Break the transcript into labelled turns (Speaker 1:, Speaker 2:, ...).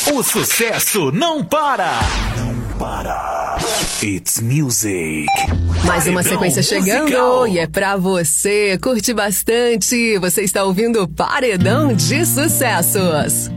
Speaker 1: O sucesso não para. Não para. It's music.
Speaker 2: Mais uma sequência chegando e é pra você. Curte bastante. Você está ouvindo Paredão de Sucessos.